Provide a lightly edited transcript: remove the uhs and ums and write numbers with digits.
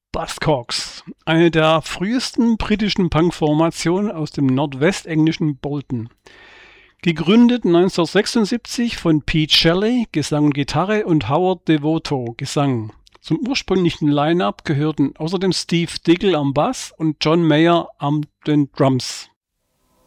Buzzcocks, eine der frühesten britischen Punkformationen aus dem nordwestenglischen Bolton. Gegründet 1976 von Pete Shelley, Gesang und Gitarre, und Howard Devoto, Gesang. Zum ursprünglichen Line-Up gehörten außerdem Steve Diggle am Bass und John Mayer an den Drums.